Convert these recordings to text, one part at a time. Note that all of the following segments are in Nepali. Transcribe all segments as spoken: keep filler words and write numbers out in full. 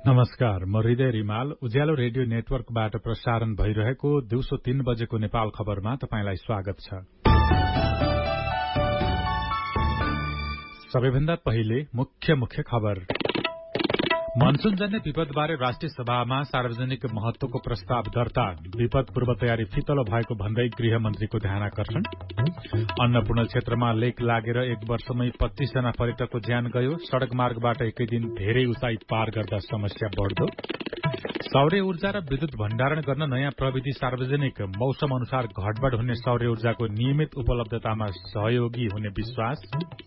नमस्कार, म हृदय रिमाल। उज्यालो रेडियो नेटवर्कबाट प्रसारण भइरहेको दिउँसो तीन बजेको नेपाल खबरमा तपाईंलाई स्वागत छ। सबैभन्दा पहिले मुख्य मुख्य खबर। मनसूनजन्य विपदबारे राष्ट्रिय सभामा सार्वजनिक महत्वको प्रस्ताव दर्ता। विपद पूर्व तयारी फितलो भएको भन्दै गृहमन्त्रीको ध्यानाकर्षण। अन्नपूर्ण क्षेत्रमा लेक लागेर एक वर्षमै पच्चीस जना पर्यटकको ज्यान गयो। सड़क मार्गबाट एकै दिन धेरै उचाइ पार गर्दा समस्या बढ्दो। सौर्य ऊर्जा र विद्युत भण्डारण गर्न नयाँ प्रविधि सार्वजनिक। मौसम अनुसार घटबढ़ हुने सौर्य ऊर्जाको नियमित उपलब्धतामा सहयोगी हुने विश्वास।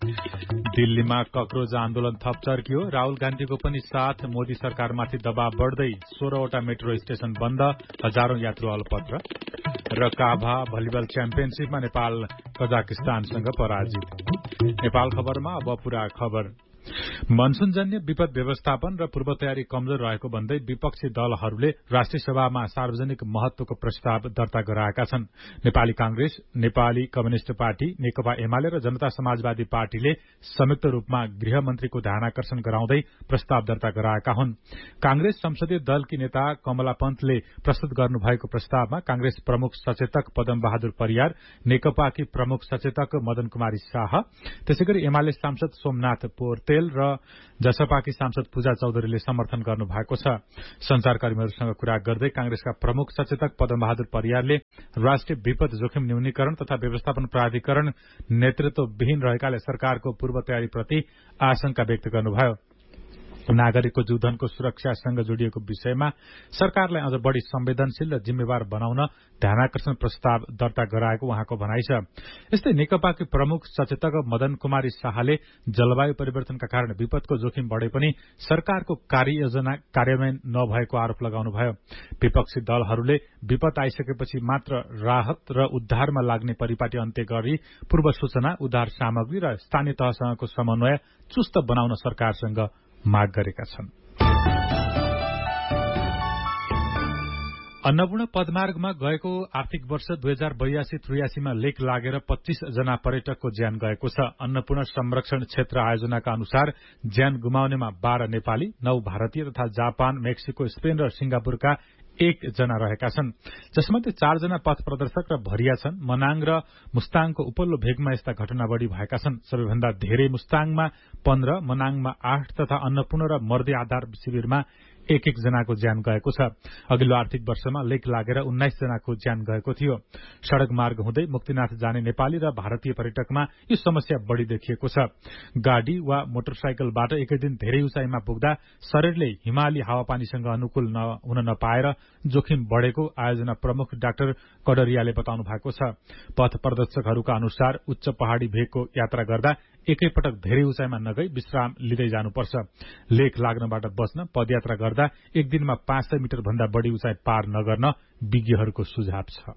दिल्लीमा कक्रोज आन्दोलन थप चर्कियो। राहुल गान्धीको पनि साथ। मोदी सरकारमाथि दबाव बढ्दै सोह्रवटा मेट्रो स्टेशन बन्द। हजारौं यात्रु अलपत्र। र काभा भलिबल च्याम्पियनशीपमा नेपाल कजाकिस्तानसँग पराजित। नेपाल खबरमा अब पूरा खबर। मनसूनजन्य विपद व्यवस्थापन र पूर्व तयारी कमजोर रहेको भन्दै विपक्षी दलहरूले राष्ट्रिय सभामा सार्वजनिक महत्वको प्रस्ताव दर्ता गराएका छन्। नेपाली कांग्रेस, नेपाली कम्युनिष्ट पार्टी, नेकपा एमाले र जनता समाजवादी पार्टीले संयुक्त रूपमा गृहमन्त्रीको ध्यानाकर्षण गराउँदै प्रस्ताव दर्ता गराएका हुन्। कांग्रेस संसदीय दलकी नेता कमला पन्तले प्रस्तुत गर्नुभएको प्रस्तावमा कांग्रेस प्रमुख सचेतक पदम बहादुर परियार, नेकपाकी प्रमुख सचेतक मदन कुमारी शाह, त्यसैगरी एमाले सांसद सोमनाथ पोर्तेल र जसपाकी सांसद पूजा चौधरीले समर्थन गर्नुभएको छ। संचारकर्मीहरूसँग कुरा गर्दै कांग्रेसका प्रमुख सचेतक पदम बहादुर परियारले राष्ट्रिय विपद जोखिम न्यूनीकरण तथा व्यवस्थापन प्राधिकरण नेतृत्वविहीन रहेकाले सरकारको पूर्व तयारीप्रति आशंका व्यक्त गर्नुभयो। नागरिकको जीवधनको सुरक्षासँग जोडिएको विषयमा सरकारलाई अझ बढ़ी संवेदनशील र जिम्मेवार बनाउन ध्यानाकर्षण प्रस्ताव दर्ता गराएको उहाँको भनाइ छ। यस्तै नेकपाकी प्रमुख सचेतक मदन कुमारी शाहले जलवायु परिवर्तनका कारण विपदको जोखिम बढ़े पनि सरकारको कार्ययोजना कार्यान्वयन नभएको आरोप लगाउनुभयो। विपक्षी दलहरूले विपद आइसकेपछि मात्र राहत र उद्धारमा लाग्ने परिपाटी अन्त्य गरी पूर्व सूचना, उद्धार सामग्री र स्थानीय तहसँगको समन्वय चुस्त बनाउन सरकारसँग माग गरेका छन्। अन्नपूर्ण पदमार्गमा गएको आर्थिक वर्ष दुई हजार बयासी त्रियासीमा लेक लागेर पच्चीस जना पर्यटकको ज्यान गएको छ। अन्नपूर्ण संरक्षण क्षेत्र आयोजनाका अनुसार ज्यान गुमाउनेमा बाह्र नेपाली, नौ भारतीय तथा जापान, मेक्सिको, स्पेन र सिंगापुरका एक जना रहेका छन्, जसमध्ये चारजना पथ प्रदर्शक र भरिया छन्। मनाङ र मुस्ताङको उपल्लो भेगमा यस्ता घटना बढ़ी भएका छन्। सबैभन्दा धेरै मुस्ताङमा पन्ध्र, मनाङमा आठ तथा अन्नपूर्ण र मर्दी आधार शिविरमा एक एक जनाको ज्यान गएको छ। अघिल्लो आर्थिक वर्षमा लेक लागेर उन्नाइस जनाको ज्यान गएको थियो। सड़क मार्ग हुँदै मुक्तिनाथ जाने नेपाली र भारतीय पर्यटकमा यो समस्या बढ़ी देखिएको छ। गाड़ी वा मोटरसाइकलबाट एकै दिन धेरै उचाइमा पुग्दा शरीरले हिमाली हावापानीसँग अनुकूल हुन नपाएर जोखिम बढ़ेको आयोजना प्रमुख डाक्टर कडरियाले बताउनु भएको छ। पथ प्रदर्शकहरूका अनुसार उच्च पहाड़ी भेगको यात्रा गर्दा एकै पटक धेरै उचाइमा नगई विश्राम लिँदै जानुपर्छ। लेक लाग्नबाट बच्न पदयात्रा गर्दा एक दिनमा पाँच सय मिटर भन्दा बढ़ी उचाइ पार नगर्न विज्ञहरूको सुझाव छ।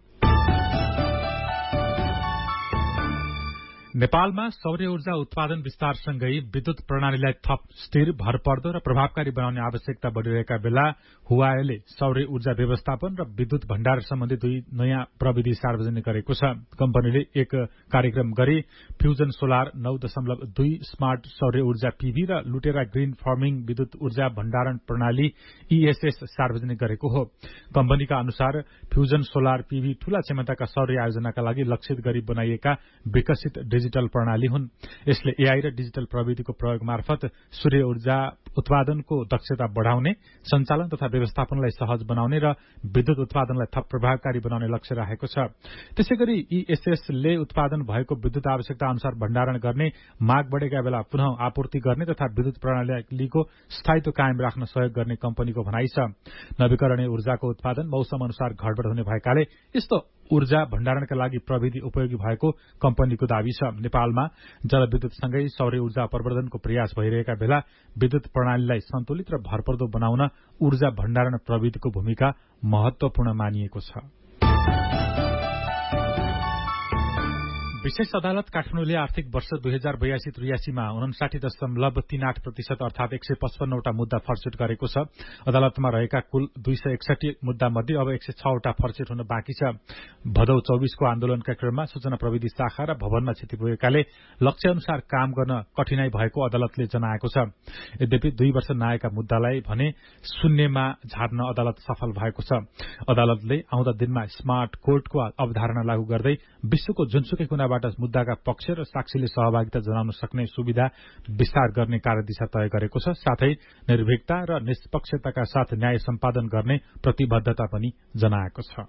नेपालमा सौर्य ऊर्जा उत्पादन विस्तारसँगै विद्युत प्रणालीलाई थप स्थिर, भरपर्दो र प्रभावकारी बनाउने आवश्यकता बढ़िरहेका बेला हुवावेले सौर्य ऊर्जा व्यवस्थापन र विद्युत भण्डार सम्बन्धी दुई नयाँ प्रविधि सार्वजनिक गरेको छ। कम्पनीले एक कार्यक्रम गरी फ्यूजन सोलर नौ दशमलव दुई स्मार्ट सौर्य ऊर्जा पीभी र लुटेरा ग्रीन फार्मिङ विद्युत ऊर्जा भण्डारण प्रणाली ईएसएस सार्वजनिक गरेको हो। कम्पनीका अनुसार फ्यूजन सोलर पीभी ठूला क्षमताका सौर्य आयोजनाका लागि लक्षित गरी बनाइएका विकसित डिजिटल प्रणाली हुन्। यसले एआई र डिजिटल प्रविधिको प्रयोग मार्फत सूर्य ऊर्जा उत्पादनको दक्षता बढ़ाउने, सञ्चालन तथा व्यवस्थापनलाई सहज बनाउने र विद्युत उत्पादनलाई थप प्रभावकारी बनाउने लक्ष्य राखेको छ। त्यसैगरी ईएसएसले उत्पादन भएको विद्युत आवश्यकता अनुसार भण्डारण गर्ने, माग बढ़ेका बेला पुनः आपूर्ति गर्ने तथा विद्युत प्रणालीको स्थायित्व कायम राख्न सहयोग गर्ने कम्पनीको भनाइ छ। नवीकरणीय ऊर्जाको उत्पादन मौसम अनुसार घटबढ हुने भएकाले यस्तो ऊर्जा भण्डारणका लागि प्रविधि उपयोगी भएको कम्पनीको दावी छ। नेपालमा जलविद्युतसँगै सौर्य ऊर्जा प्रवर्धनको प्रयास भइरहेका बेला विद्युत प्रणालीलाई सन्तुलित र भरपर्दो बनाउन ऊर्जा भण्डारण प्रविधिको भूमिका महत्वपूर्ण मानिएको छ। विशेष अदालत काठमाडौँले आर्थिक वर्ष दुई हजार बयासी त्रियासीमा उनासाठी दशमलव तीन आठ प्रतिशत अर्थात एक सय पचपन्नवटा मुद्दा फर्सेट गरेको छ। अदालतमा रहेका कुल दुई सय एकसठी मुद्दा मध्ये अब एक सय छवटा फर्सेट हुन बाँकी छ। भदौ चौबीसको आन्दोलनका क्रममा सूचना प्रविधि शाखा र भवनमा क्षति पुगेकाले लक्ष्य अनुसार काम गर्न कठिनाई भएको अदालतले जनाएको छ। यद्यपि दुई वर्ष नआएका मुद्दालाई भने शून्यमा झार्न अदालत सफल भएको छ। अदालतले आउँदा दिनमा स्मार्ट कोर्टको अवधारणा लागू गर्दै विश्वको जुनसुकै कुनाबाट मुद्दाका पक्ष र साक्षीले सहभागिता जनाउन सक्ने सुविधा विस्तार गर्ने कार्यदिशा तय गरेको छ। साथै निर्भीकता र निष्पक्षताका साथ न्याय सम्पादन गर्ने प्रतिबद्धता पनि जनाएको छ।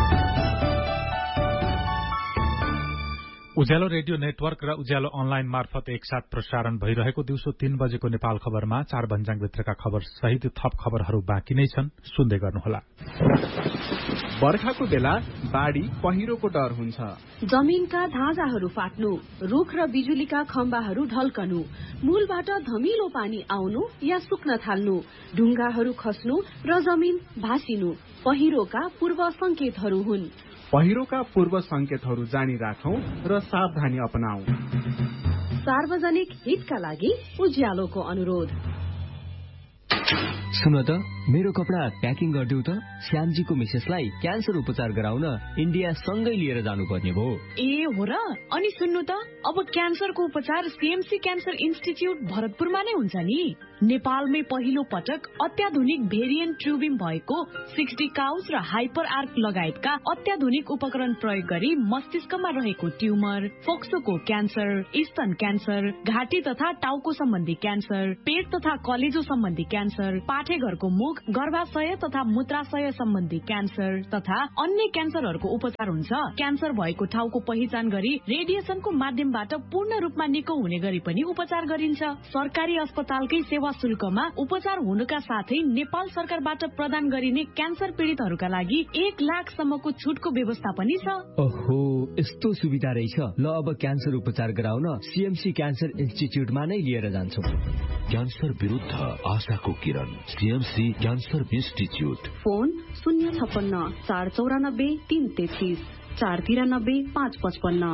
उज्यालो रेडियो नेटवर्क र उज्यालो अनलाइन मार्फत एकसाथ प्रसारण भइरहेको दिउँसो तीन बजेको नेपाल खबरमा चार भन्ज्याङभित्रका खबर सहित थप खबरहरू बाँकी नै छन्, सुन्दै गर्नुहोला। बर्खाको बेला बाढी पहिरोको डर हुन्छ। जमिनका धाजाहरू फाट्नु, रुख र बिजुलीका खम्बाहरू ढल्कनु, मूलबाट धमिलो पानी आउनु या सुक्न थाल्नु, ढुङ्गाहरू खस्नु र जमिन भासिनु पहिरोका पूर्व संकेतहरू हुन्। पहिरोका पूर्व संकेतहरू जानी राखौं र सावधानी अपनाऊ। सार्वजनिक हितका लागि उज्यालोको अनुरोध। सुन त, मेरो कपडा प्याकिङ गरिदेऊ त। श्यामजीको मिसेसलाई क्यान्सर उपचार गराउन इन्डिया सँगै लिएर जानुपर्ने भयो। ए हो र? अनि सुन्नु त, अब क्यान्सरको उपचार सीएमसी क्यान्सर इन्स्टिच्युट भरतपुरमा नै हुन्छ नि। नेपालमै पहिलो पटक अत्याधुनिक भेरिएन्ट ट्युबिम भएको सिक्सटी काउस र हाइपर आर्क लगायतका अत्याधुनिक उपकरण प्रयोग गरी मस्तिष्कमा रहेको ट्युमर, फोक्सोको क्यान्सर, स्तन क्यान्सर, घाँटी तथा टाउको सम्बन्धी क्यान्सर, पेट तथा कलेजो सम्बन्धी क्यान्सर, पाठेघरको मुख, गर्भाशय तथा मूत्राशय सम्बन्धी क्यान्सर तथा अन्य क्यान्सरहरूको उपचार हुन्छ। क्यान्सर भएको ठाउँको पहिचान गरी रेडिएसनको माध्यमबाट पूर्ण रूपमा निको हुने गरी पनि उपचार गरिन्छ। सरकारी अस्पतालकै सेवा शुल्कमा उपचार हुनुका साथै नेपाल सरकारबाट प्रदान गरिने क्यान्सर पीडितहरूका लागि एक लाखसम्मको छुटको व्यवस्था पनि छ। ओहो, यस्तो सुविधा रहेछ। ल, अब क्यान्सर उपचार गराउन सीएमसी क्यान्सर इन्स्टिच्युटमा नै लिएर जान्छौँ। क्यान्सर विरुद्ध आशाको किरण, सीएमसी क्यान्सर इन्स्टिच्युट। फोन शून्य छप्पन्न चार चौरानब्बे तीन तेत्तीस चार तिरानब्बे पाँच पचपन्न।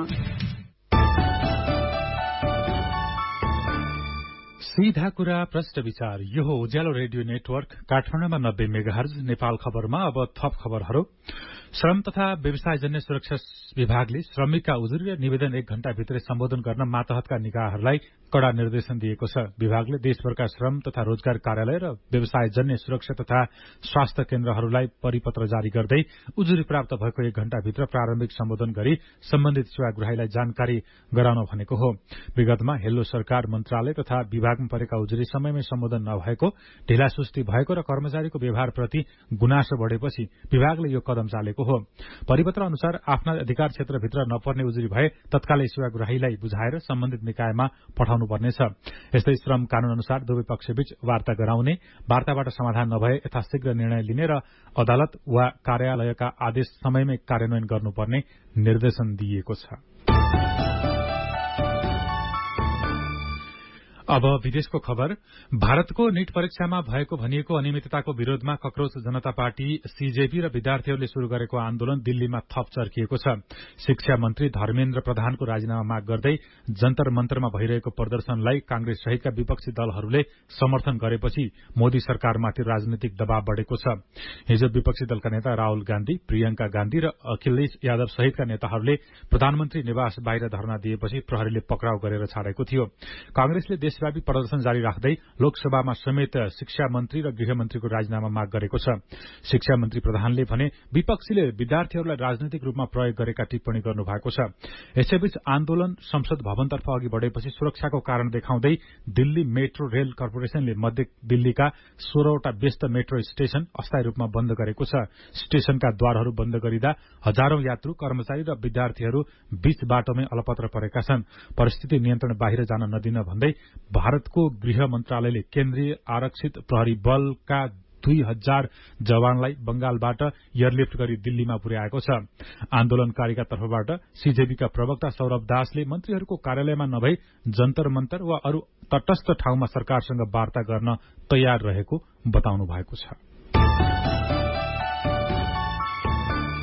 सीधा कुरा प्रश्न विचार। यो हो उज्यालो रेडियो नेटवर्क काठमाडौँमा नब्बे मेगाहर्ज। नेपाल खबरमा अब थप खबरहरू। श्रम तथा व्यवसायजन्य सुरक्षा विभागले श्रमिकका उजुरी र निवेदन एक घण्टाभित्रै सम्बोधन गर्न मातहतका निकायहरूलाई कड़ा निर्देशन दिएको छ। विभागले देशभरका श्रम तथा रोजगार कार्यालय र व्यवसायजन्य सुरक्षा तथा स्वास्थ्य केन्द्रहरूलाई परिपत्र जारी गर्दै उजुरी प्राप्त भएको एक घण्टाभित्र प्रारम्भिक सम्बोधन गरी सम्बन्धित सेवाग्राहीलाई जानकारी गराउन भनेको हो। विगतमा हेल्लो सरकार मन्त्रालय तथा विभागमा परेका उजुरी समयमै सम्बोधन नभएको, ढिलासुस्ती भएको र कर्मचारीको व्यवहारप्रति गुनासो बढेपछि विभागले यो कदम चालेको हो। परिपत्र अनुसार आफ्ना अधिकार क्षेत्रभित्र नपर्ने उजुरी भए तत्कालै सेवाग्राहीलाई बुझाएर सम्बन्धित निकायमा पठाउनु पर्नेछ। यस्तै श्रम कानून अनुसार दुवै पक्षबीच वार्ता गराउने, वार्ताबाट समाधान नभए यथाशीघ्र निर्णय लिने र अदालत वा कार्यालयका आदेश समयमै कार्यान्वयन गर्नुपर्ने निर्देशन दिइएको छ। अब विदेशको खबर। भारतको नीट परीक्षामा भएको भनिएको अनियमितताको विरोधमा कक्रोच जनता पार्टी सीजेपी र विद्यार्थीहरूले शुरू गरेको आन्दोलन दिल्लीमा थप चर्किएको छ। शिक्षा मन्त्री धर्मेन्द्र प्रधानको राजीनामा माग गर्दै जन्तर मन्तरमा भइरहेको प्रदर्शनलाई कांग्रेस सहितका विपक्षी दलहरूले समर्थन गरेपछि मोदी सरकारमाथि राजनीतिक दबाव बढ़ेको छ। हिजो विपक्षी दलका नेता राहुल गान्धी, प्रियंका गान्धी र अखिलेश यादव सहितका नेताहरूले प्रधानमन्त्री निवास बाहिर धरना दिएपछि प्रहरीले पक्राउ गरेर छाडेको थियो। कांग्रेसले देशव्यापी प्रदर्शन जारी राख्दै लोकसभामा समेत शिक्षा मन्त्री र गृहमन्त्रीको राजीनामा माग गरेको छ। शिक्षा मन्त्री प्रधानले भने विपक्षीले विद्यार्थीहरूलाई राजनैतिक रूपमा प्रयोग गरेका टिप्पणी गर्नु भएको छ। यसैबीच आन्दोलन संसद भवनतर्फ अघि बढ़ेपछि सुरक्षाको कारण देखाउँदै दिल्ली मेट्रो रेल कर्पोरेशनले मध्य दिल्लीका सोह्रवटा व्यस्त मेट्रो स्टेशन अस्थायी रूपमा बन्द गरेको छ। स्टेशनका द्वारहरू बन्द गरिँदा हजारौं यात्रु, कर्मचारी र विद्यार्थीहरू बीच बाटोमै अलपत्र परेका छन्। परिस्थिति नियन्त्रण बाहिर जान नदिन भन्दै भारतको गृह मन्त्रालयले केन्द्रीय आरक्षित प्रहरी बलका दुई हजार जवानलाई बंगालबाट एयरलिफ्ट गरी दिल्लीमा पुर्याएको छ। आन्दोलनकारीका तर्फबाट सीजेबीका प्रवक्ता सौरभ दासले मन्त्रीहरूको कार्यालयमा नभई जन्तर मन्तर वा अरू तटस्थ ठाउँमा सरकारसँग वार्ता गर्न तयार रहेको बताउनु भएको छ।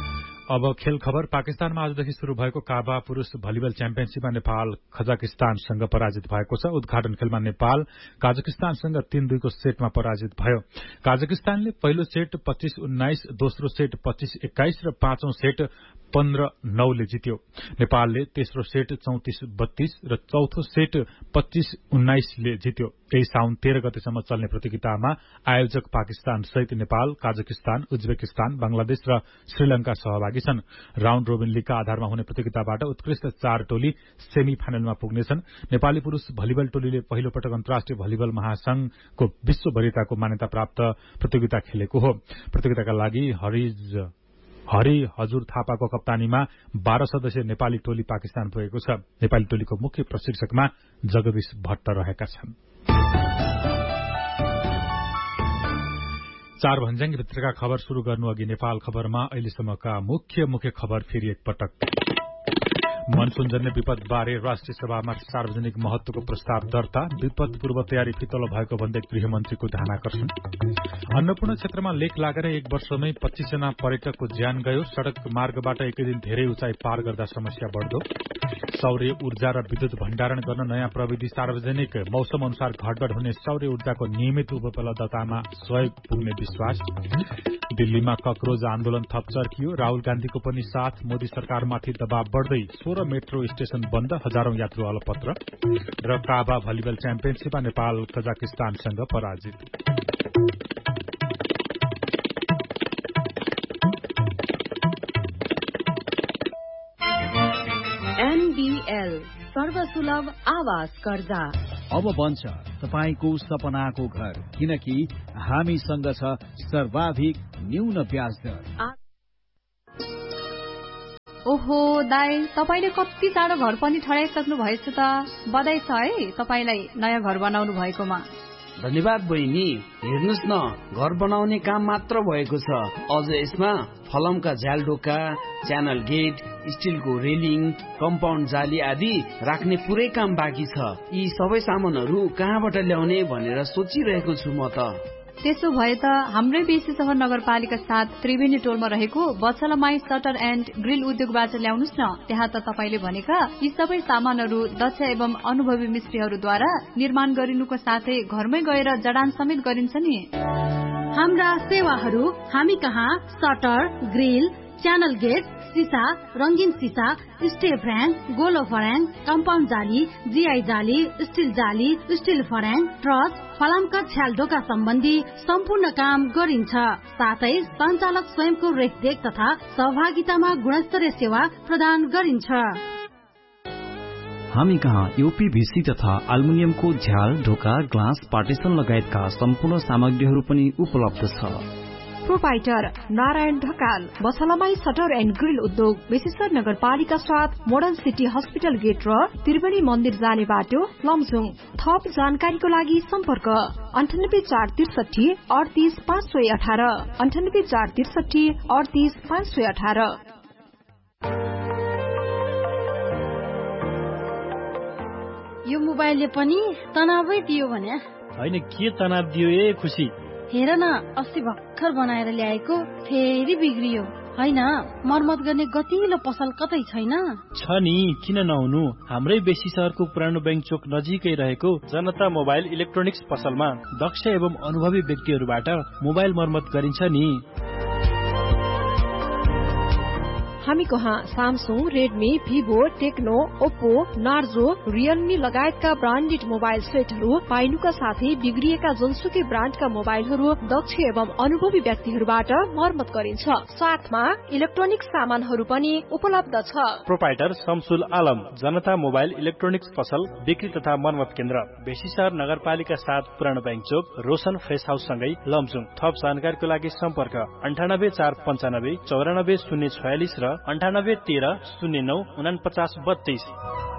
अब खेल खबर। पाकिस्तानमा आजदेखि शुरू भएको काबा पुरूष भलिबल च्याम्पियनशीपमा नेपाल कजाकिस्तानसँग पराजित भएको छ। उद्घाटन खेलमा नेपाल काजाकिस्तानसँग तीन दुईको सेटमा पराजित भयो। काजाकिस्तानले पहिलो सेट पच्चीस उन्नाइस, दोस्रो सेट पच्चीस एक्काइस र पाँचौं सेट पन्ध्र नौले जित्यो। नेपालले तेस्रो सेट चौतिस बत्तीस र चौथो सेट पच्चीस उन्नाइसले जित्यो। यही साउन तेह्र गतेसम्म चल्ने प्रतियोगितामा आयोजक पाकिस्तान सहित नेपाल, काजाकिस्तान, उज्बेकिस्तान, बंगलादेश र श्रीलंका सहभागी छन्। राउण्ड रोबिन लीगका आधारमा हुने प्रतियोगिताबाट उत्कृष्ट चार टोली सेमी फाइनलमा पुग्नेछन्। नेपाली पुरूष भलिबल टोलीले पहिलो पटक अन्तर्राष्ट्रिय भलिबल महासंघको विश्व वरियताको मान्यता प्राप्त प्रतियोगिता खेलेको हो। प्रतियोगिताका लागि हरिज हरि हजुर थापाको कप्तानीमा बाह्र सदस्यीय नेपाली टोली पाकिस्तान पुगेको छ। नेपाली टोलीको मुख्य प्रशिक्षकमा जगदीश भट्ट रहेका छन्। चार भन्ज्याङ भित्रका खबर शुरू गर्नु अघि नेपाल खबरमा अहिलेसम्मका मुख्य मुख्य खबर फेरि एकपटक। मनसूनजन्य विपदबारे राष्ट्रिय सभामा सार्वजनिक महत्वको प्रस्ताव दर्ता, विपद पूर्व तयारी फितलो भएको भन्दै गृहमन्त्रीको ध्यानाकर्षण। अन्नपूर्ण क्षेत्रमा लेक लागेर एक वर्षमै पच्चीस जना पर्यटकको ज्यान गयो। सड़क मार्गबाट एकै दिन धेरै उचाइ पार गर्दा समस्या बढ्दो। सौर्य ऊर्जा र विद्युत भण्डारण गर्न नयाँ प्रविधि सार्वजनिक, मौसम अनुसार घटबढ हुने सौर्य ऊर्जाको नियमित उपलब्धतामा सहयोग पुग्ने विश्वास। दिल्लीमा ककरोज आन्दोलन थप चर्कियो। राहुल गान्धीको पनि साथ, मोदी सरकारमाथि दबाव बढ्दै सोह्र मेट्रो स्टेशन बन्द, हजारौं यात्रु अलपत्र। र काबा भलिबल च्याम्पियनशीपमा नेपाल कजाकिस्तानसँग पराजित। एनबीएल सर्वसुलभ आवास कर्जा अब बन्छ तपाईको सपनाको घर, किनकि हामीसँग छ सर्वाधिक न्यून ब्याज दर। ओहो दाइ, तपाईले कति चाँडो घर पनि ठडाइसक्नु भएछ त। बधाई छ है तपाईलाई नयाँ घर बनाउनु भएकोमा। धन्यवाद बहिनी। हेर्नुस् न, घर बनाउने काम मात्र भएको छ, अझ यसमा फलमका झ्यालढोका, च्यानल गेट, स्टिलको रेलिङ, कम्पाउन्ड जाली आदि राख्ने पुरै काम बाँकी छ। यी सबै सामानहरू कहाँबाट ल्याउने भनेर सोचिरहेको छु म त। त्यसो भए त हाम्रै बेसी सहर नगरपालिका साथ त्रिवेणी टोलमा रहेको बछलमाई सटर एन्ड ग्रिल उद्योगबाट ल्याउनुस् न। त्यहाँ त तपाईले भनेका यी सबै सामानहरू दक्ष एवं अनुभवी मिस्त्रीहरूद्वारा निर्माण गरिनुको साथै घरमै गएर जडान समेत गरिन्छ नि। हाम्रा सेवाहरू हामी कहाँ सटर, ग्रिल, च्यानल गेट, सिसा, रंगीन सिसा, स्टेप र्याङ, गोलो फर्याङ, कम्पाउन्ड जाली, जीआई जाली, स्टिल जाली, स्टिल फर्याङ, ट्रस, फलामका छ्यालढोका सम्बन्धी सम्पूर्ण काम गरिन्छ। साथै सञ्चालक स्वयंको रेखदेख तथा सहभागितामा गुणस्तरीय सेवा प्रदान गरिन्छ। हामी कहाँ यूपीभीसी तथा एल्युमिनियमको झ्याल, ढोका, ग्लास, पार्टिसन लगायतका सम्पूर्ण सामग्रीहरू पनि उपलब्ध छ। Proprietor Narayan Dhakal, बछलमाई shutter and grill उद्योग, बेसीसर नगरपालिका साथ मोडर्न सिटी हस्पिटल गेट र त्रिवेणी मन्दिर जाने बाटो, लमजुङ। थप जानकारीको लागि सम्पर्क अन्ठानब्बे चार त्रिसठी अडतिस पाँच सय अठार अन्ठानब्बे चार त्रिसठी अडतिस पाँच सय अठार। यो मोबाइलले पनि तनावै दियो भने होइन, के तनाव दियो ए खुसी? हेर न, अस्ति भर्खर बनाएर ल्याएको फेरि बिग्रियो। होइन, मर्मत गर्ने गतिलो पसल कतै छैन? छ नि, किन नहुनु। हाम्रै बेसी शहरको पुरानो बैंक चोक नजिकै रहेको जनता मोबाइल इलेक्ट्रोनिक्स पसलमा दक्ष एवं अनुभवी व्यक्तिहरूबाट मोबाइल मर्मत गरिन्छ नि। हामी कहाँ Samsung, Redmi, Vivo, Tecno, Oppo, Narzo, Realme लगायतका ब्रान्डेड मोबाइल सेटहरू पाइनुका साथै बिग्रिएका जुनसुकै ब्रान्डका मोबाइलहरू दक्ष एवं अनुभवी व्यक्तिहरूबाट मर्मत गरिन्छ। साथमा इलेक्ट्रोनिक सामानहरू पनि उपलब्ध छ। प्रोपाइटर शमसुल आलम, जनता मोबाइल इलेक्ट्रोनिक्स पसल, बिक्री तथा मर्मत केन्द्र, बेसीसर नगरपालिका साथ पुरानो बैंक चोक, रोशन फ्रेस हाउस सँगै लमजुङ। थप जानकारीको लागि सम्पर्क अन्ठानब्बे चार पञ्चानब्बे चौरानब्बे शून्य छयालिस र अन्ठानब्बे तेह्र शून्य नौ उनापचास बत्तीस।